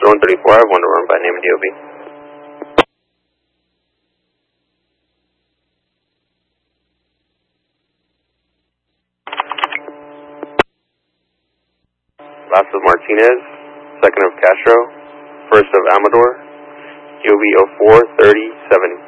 134, I have one to run by name and DOB. Last of Martinez, second of Castro, first of Amador, DOB 043070.